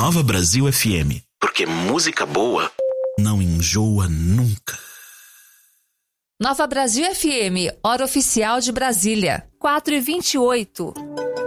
Nova Brasil FM. Porque música boa não enjoa nunca. Nova Brasil FM, hora oficial de Brasília, 4h28.